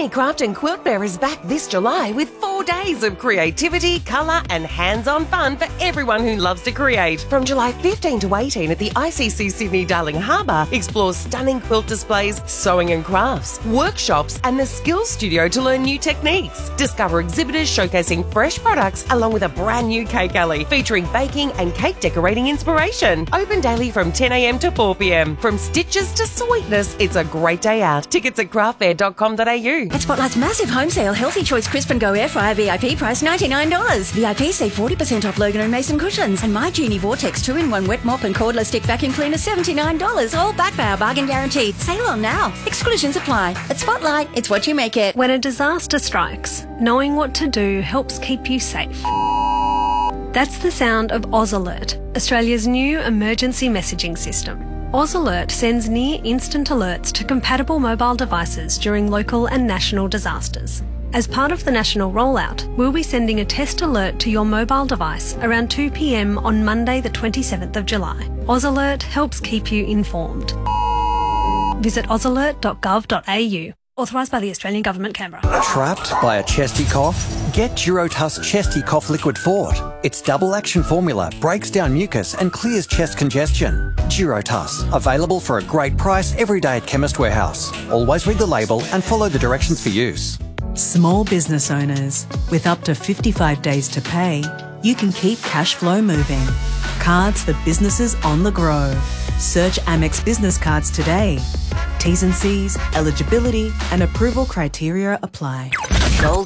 Sydney Craft and Quilt Fair is back this July with 4 days of creativity, colour and hands-on fun for everyone who loves to create. From July 15 to 18 at the ICC Sydney Darling Harbour, explore stunning quilt displays, sewing and crafts, workshops and the Skills Studio to learn new techniques. Discover exhibitors showcasing fresh products along with a brand new cake alley featuring baking and cake decorating inspiration. Open daily from 10 a.m. to 4 p.m. From stitches to sweetness, it's a great day out. Tickets at craftfair.com.au. At Spotlight's massive home sale, Healthy Choice Crisp and Go Air Fryer VIP price $99. VIP save 40% off Logan and Mason cushions. And My Genie Vortex 2-in-1 wet mop and cordless stick vacuum cleaner $79. All backed by our bargain guarantee. Sale on now. Exclusions apply. At Spotlight, it's what you make it. When a disaster strikes, knowing what to do helps keep you safe. That's the sound of Oz Alert, Australia's new emergency messaging system. Oz Alert sends near-instant alerts to compatible mobile devices during local and national disasters. As part of the national rollout, we'll be sending a test alert to your mobile device around 2 p.m. on Monday the 27th of July. Oz Alert helps keep you informed. Visit ozalert.gov.au. Authorised by the Australian Government, Canberra. Trapped by a chesty cough? Get Durotuss Chesty Cough Liquid Fort. Its double action formula breaks down mucus and clears chest congestion. Durotuss, available for a great price every day at Chemist Warehouse. Always read the label and follow the directions for use. Small business owners, with up to 55 days to pay, you can keep cash flow moving. Cards for businesses on the go. Search Amex Business Cards today. T's and C's, eligibility and approval criteria apply. Gold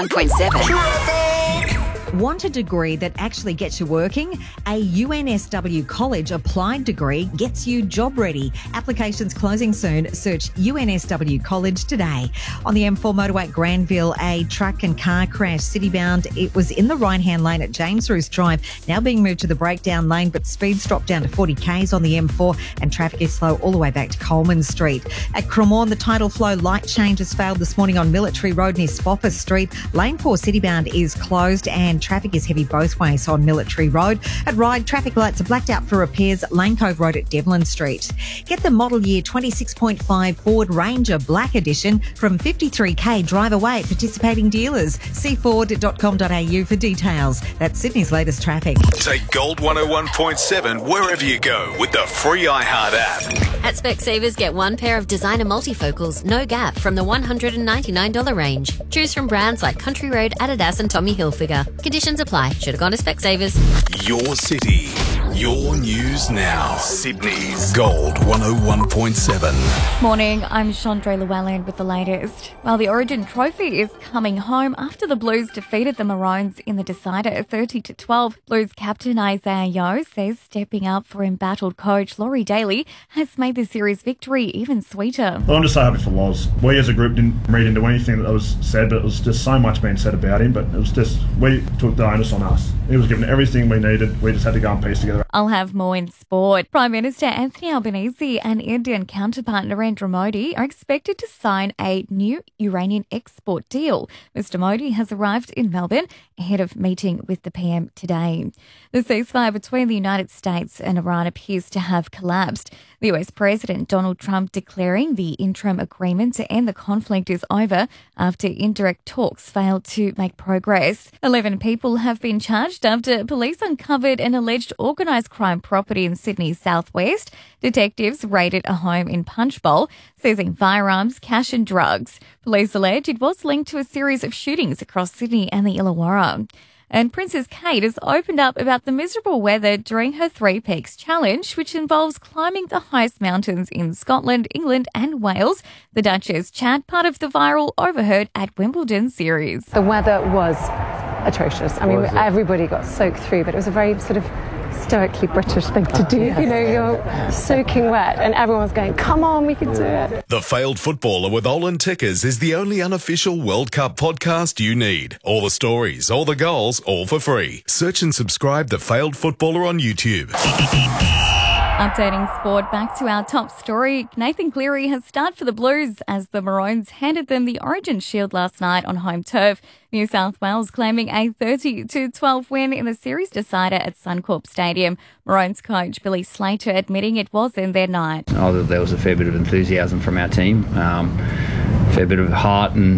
101.7. Want a degree that actually gets you working? A UNSW College applied degree gets you job ready. Applications closing soon. Search UNSW College today. On the M4 motorway at Granville, a truck and car crash citybound. It was in the right-hand lane at James Roos Drive, now being moved to the breakdown lane, but speeds dropped down to 40 k's on the M4 and traffic is slow all the way back to Coleman Street. At Cremorne, the tidal flow light change has failed this morning on Military Road near Spofford Street. Lane 4 citybound is closed and traffic is heavy both ways on Military Road. At Ryde, traffic lights are blacked out for repairs. Lane Cove Road at Devlin Street. Get the model year 26.5 Ford Ranger Black Edition from 53k drive away at participating dealers. See ford.com.au for details. That's Sydney's latest traffic. Take Gold 101.7 wherever you go with the free iHeart app. At Specsavers, get one pair of designer multifocals, no gap, from the $199 range. Choose from brands like Country Road, Adidas and Tommy Hilfiger. Conditions apply. Should have gone to Specsavers. Your city, your news now. Sydney's Gold 101.7. Morning, I'm Chandra Llewellyn with the latest. Well, the Origin Trophy is coming home after the Blues defeated the Maroons in the decider 30-12. Blues captain Isaiah Yeo says stepping up for embattled coach Laurie Daly has made the series victory even sweeter. Well, I'm just so happy for Loz. We as a group didn't read into anything that was said, but it was just so much being said about him. But it was just, we took the onus on us. He was given everything we needed. We just had to go and piece together. I'll have more in sport. Prime Minister Anthony Albanese and Indian counterpart Narendra Modi are expected to sign a new uranium export deal. Mr. Modi has arrived in Melbourne ahead of meeting with the PM today. The ceasefire between the United States and Iran appears to have collapsed. The US President Donald Trump declaring the interim agreement to end the conflict is over after indirect talks failed to make progress. 11 people have been charged after police uncovered an alleged organised crime property in Sydney's southwest. Detectives raided a home in Punchbowl, seizing firearms, cash and drugs. Police allege it was linked to a series of shootings across Sydney and the Illawarra. And Princess Kate has opened up about the miserable weather during her Three Peaks Challenge, which involves climbing the highest mountains in Scotland, England and Wales. The Duchess chat part of the viral Overheard at Wimbledon series. The weather was atrocious. I mean, everybody got soaked through, but it was a very sort of stoically British thing to do. You know, you're soaking wet and everyone's going, come on, we can do it. The Failed Footballer with Olin Tickers is the only unofficial World Cup podcast you need. All the stories, all the goals, all for free. Search and subscribe The Failed Footballer on YouTube. Updating sport, back to our top story. Nathan Cleary has started for the Blues as the Maroons handed them the Origin Shield last night on home turf. New South Wales claiming a 30-12 win in the series decider at Suncorp Stadium. Maroons coach Billy Slater admitting it wasn't their night. There was a fair bit of enthusiasm from our team, fair bit of heart and